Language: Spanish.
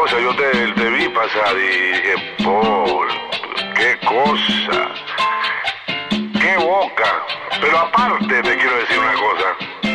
cosa, yo te vi pasar y dije, Paul, qué cosa, qué boca. Pero aparte te quiero decir una cosa.